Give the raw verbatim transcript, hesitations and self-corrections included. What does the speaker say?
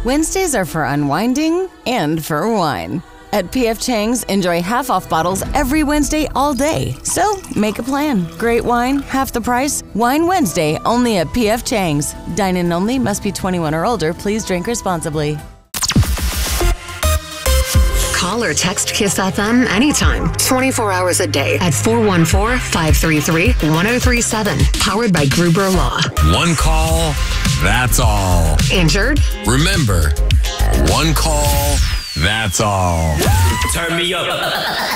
Wednesdays are for unwinding and for wine. At P F Chang's, enjoy half-off bottles every Wednesday all day. So, make a plan. Great wine, half the price. Wine Wednesday, only at P F Chang's. Dine-in only, must be twenty-one or older. Please drink responsibly. Call or text KISS F M anytime, twenty-four hours a day at four one four, five three three, one oh three seven. Powered by Gruber Law. One call, that's all. Injured? Remember, one call, that's all. Turn me up.